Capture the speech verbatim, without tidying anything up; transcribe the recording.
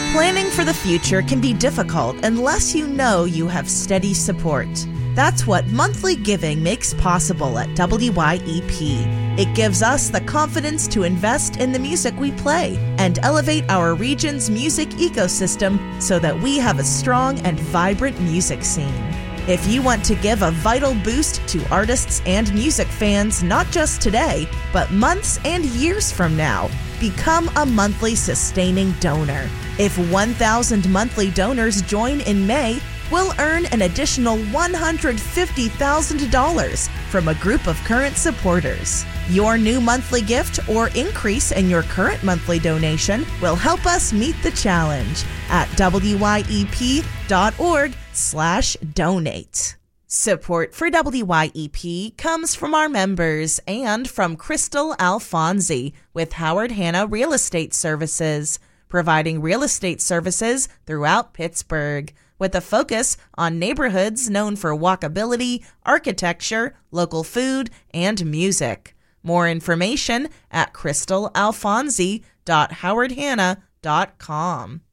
Planning for the future can be difficult unless you know you have steady support. That's what monthly giving makes possible at W Y E P. It gives us the confidence to invest in the music we play and elevate our region's music ecosystem so that we have a strong and vibrant music scene. If you want to give a vital boost to artists and music fans, not just today, but months and years from now, become a monthly sustaining donor. If one thousand monthly donors join in May, we'll earn an additional one hundred fifty thousand dollars from a group of current supporters. Your new monthly gift or increase in your current monthly donation will help us meet the challenge at W Y E P dot org slash donate. Support for W Y E P comes from our members and from Crystal Alfonsi with Howard Hanna Real Estate Services, providing real estate services throughout Pittsburgh, with a focus on neighborhoods known for walkability, architecture, local food, and music. More information at crystal alfonsi dot howard hanna dot com.